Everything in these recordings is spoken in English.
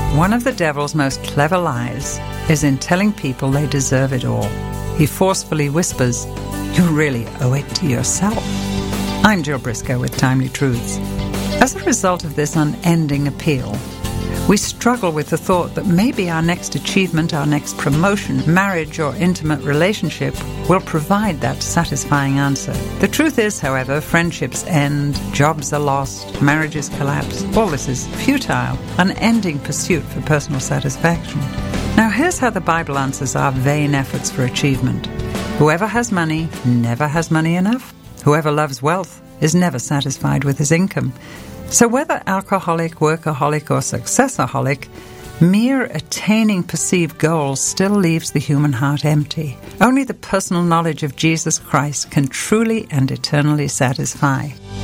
One of the devil's most clever lies is in telling people they deserve it all. He forcefully whispers, "You really owe it to yourself." I'm Jill Briscoe with Timely Truths. As a result of this unending appeal, we struggle with the thought that maybe our next achievement, our next promotion, marriage, or intimate relationship will provide that satisfying answer. The truth is, however, friendships end, jobs are lost, marriages collapse. All this is futile, unending pursuit for personal satisfaction. Now here's how the Bible answers our vain efforts for achievement. Whoever has money never has money enough. Whoever loves wealth is never satisfied with his income. So whether alcoholic, workaholic, or successaholic, mere attaining perceived goals still leaves the human heart empty. Only the personal knowledge of Jesus Christ can truly and eternally satisfy.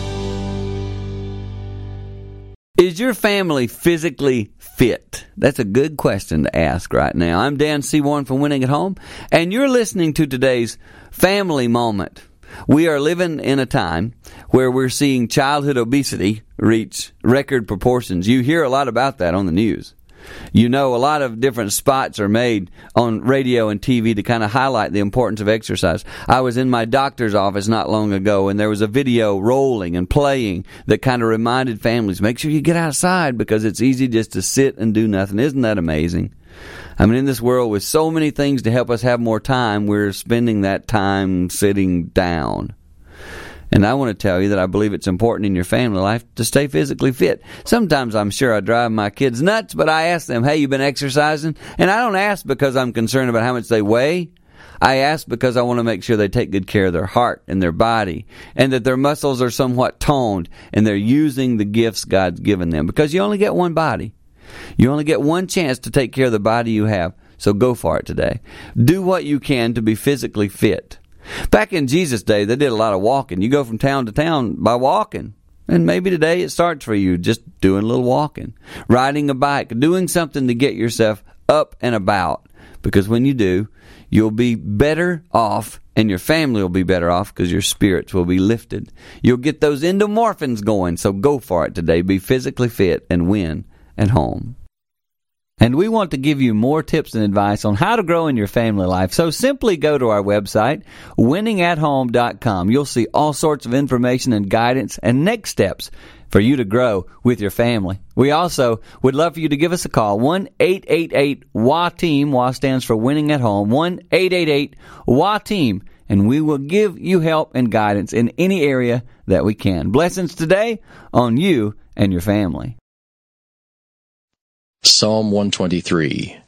Is your family physically fit? That's a good question to ask right now. I'm Dan Seaborn from Winning at Home, and you're listening to today's Family Moment. We are living in a time where we're seeing childhood obesity reach record proportions. You hear a lot about that on the news. You know, a lot of different spots are made on radio and TV to kind of highlight the importance of exercise. I was in my doctor's office not long ago, and there was a video rolling and playing that kind of reminded families, make sure you get outside because it's easy just to sit and do nothing. Isn't that amazing? I mean, in this world with so many things to help us have more time, we're spending that time sitting down. And I want to tell you that I believe it's important in your family life to stay physically fit. Sometimes I'm sure I drive my kids nuts, but I ask them, hey, you been exercising? And I don't ask because I'm concerned about how much they weigh. I ask because I want to make sure they take good care of their heart and their body, and that their muscles are somewhat toned, and they're using the gifts God's given them. Because you only get one body. You only get one chance to take care of the body you have, so go for it today. Do what you can to be physically fit. Back in Jesus' day, they did a lot of walking. You go from town to town by walking. And maybe today it starts for you just doing a little walking, riding a bike, doing something to get yourself up and about. Because when you do, you'll be better off, and your family will be better off because your spirits will be lifted. You'll get those endorphins going, so go for it today. Be physically fit and win at home. And we want to give you more tips and advice on how to grow in your family life. So simply go to our website, winningathome.com. You'll see all sorts of information and guidance and next steps for you to grow with your family. We also would love for you to give us a call, 1-888-WA-TEAM. WA stands for Winning at Home, 1-888-WA-TEAM. And we will give you help and guidance in any area that we can. Blessings today on you and your family. Psalm 123.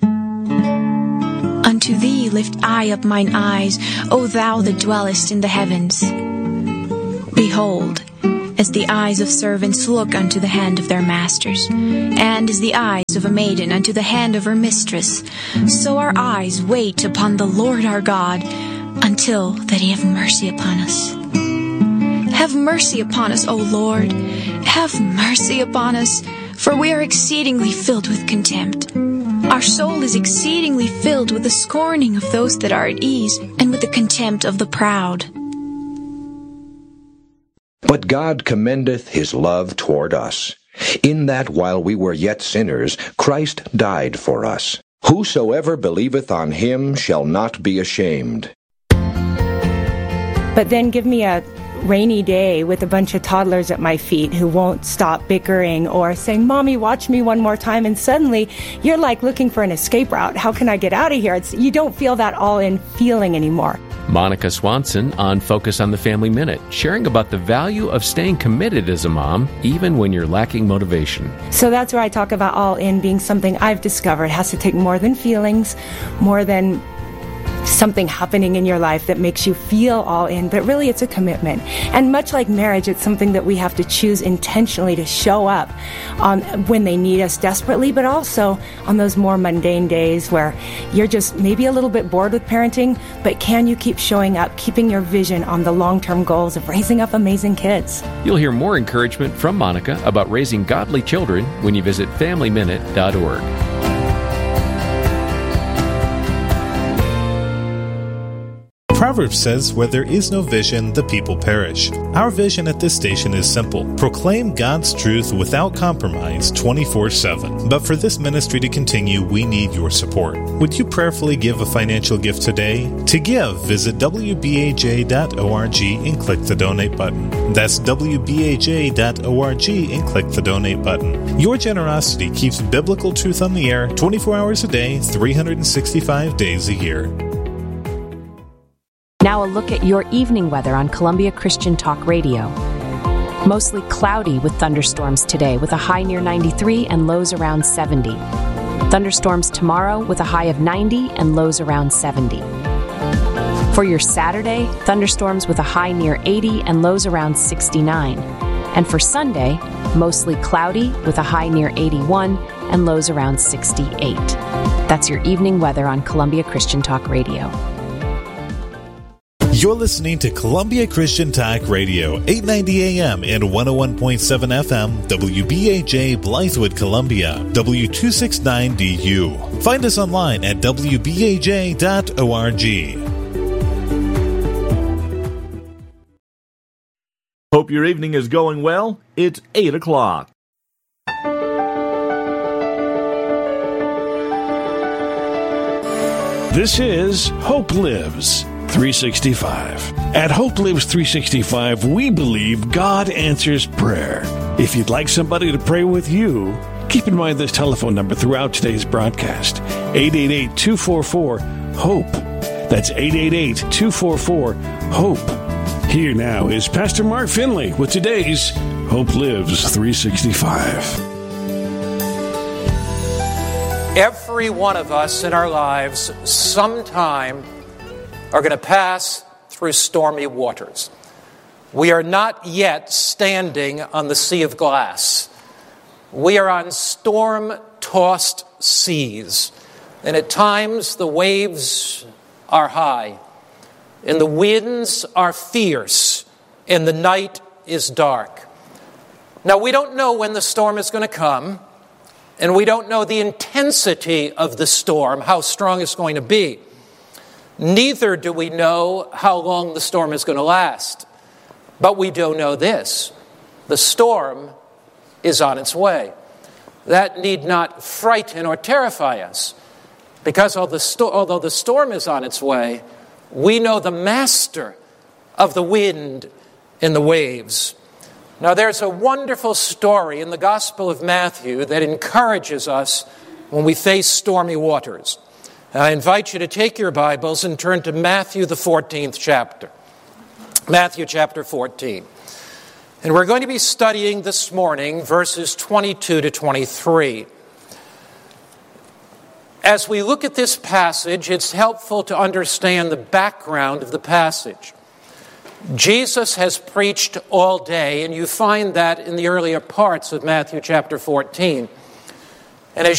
Unto thee lift I up mine eyes, O thou that dwellest in the heavens. Behold, as the eyes of servants look unto the hand of their masters, and as the eyes of a maiden unto the hand of her mistress, so our eyes wait upon the Lord our God, until that he have mercy upon us. Have mercy upon us, O Lord, have mercy upon us, for we are exceedingly filled with contempt. Our soul is exceedingly filled with the scorning of those that are at ease, and with the contempt of the proud. But God commendeth his love toward us, in that while we were yet sinners, Christ died for us. Whosoever believeth on him shall not be ashamed. But then give me a rainy day with a bunch of toddlers at my feet who won't stop bickering or saying, Mommy, watch me one more time. And suddenly you're like looking for an escape route. How can I get out of here? You don't feel that all-in feeling anymore. Monica Swanson on Focus on the Family Minute, sharing about the value of staying committed as a mom, even when you're lacking motivation. So that's where I talk about all-in being something I've discovered has to take more than feelings, more than something happening in your life that makes you feel all in, but really it's a commitment. And much like marriage, it's something that we have to choose intentionally to show up on when they need us desperately, but also on those more mundane days where you're just maybe a little bit bored with parenting, but can you keep showing up, keeping your vision on the long-term goals of raising up amazing kids? You'll hear more encouragement from Monica about raising godly children when you visit FamilyMinute.org. Proverbs says, where there is no vision, the people perish. Our vision at this station is simple. Proclaim God's truth without compromise 24/7. But for this ministry to continue, we need your support. Would you prayerfully give a financial gift today? To give, visit wbaj.org and click the donate button. That's wbaj.org and click the donate button. Your generosity keeps biblical truth on the air 24 hours a day, 365 days a year. Now a look at your evening weather on Columbia Christian Talk Radio. Mostly cloudy with thunderstorms today with a high near 93 and lows around 70. Thunderstorms tomorrow with a high of 90 and lows around 70. For your Saturday, thunderstorms with a high near 80 and lows around 69. And for Sunday, mostly cloudy with a high near 81 and lows around 68. That's your evening weather on Columbia Christian Talk Radio. You're listening to Columbia Christian Talk Radio, 890 AM and 101.7 FM, WBAJ Blythewood, Columbia, W269DU. Find us online at wbaj.org. Hope your evening is going well. It's 8 o'clock. This is Hope Lives 365. At Hope Lives 365, we believe God answers prayer. If you'd like somebody to pray with you, keep in mind this telephone number throughout today's broadcast, 888-244-HOPE. That's 888-244-HOPE. Here now is Pastor Mark Finley with today's Hope Lives 365. Every one of us in our lives sometime are going to pass through stormy waters. We are not yet standing on the sea of glass. We are on storm-tossed seas, and at times the waves are high, and the winds are fierce, and the night is dark. Now, we don't know when the storm is going to come, and we don't know the intensity of the storm, how strong it's going to be. Neither do we know how long the storm is going to last. But we do know this: the storm is on its way. That need not frighten or terrify us, because although the storm is on its way, we know the master of the wind and the waves. Now, there's a wonderful story in the Gospel of Matthew that encourages us when we face stormy waters. I invite you to take your Bibles and turn to Matthew, the 14th chapter. Matthew chapter 14. And we're going to be studying this morning verses 22 to 23. As we look at this passage, it's helpful to understand the background of the passage. Jesus has preached all day, and you find that in the earlier parts of Matthew chapter 14. And as